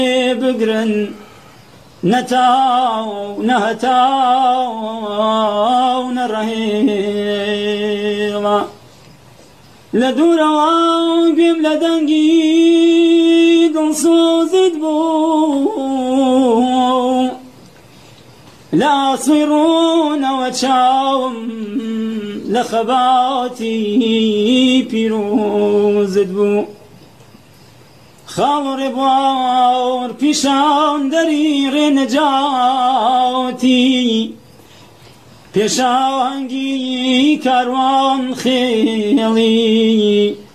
بگرن نتاو نهتاو نڕەهێڵە لە دوورەوە گوێم لە دەنگی دڵسۆزت بوو لە ئاسوی ڕوونەوە چاوم لە خەباتی پیرۆزت بوو خاڵ و ڕێبوار پیشان دەری ڕێنەجاتی پێشانگی کاروان خێڵی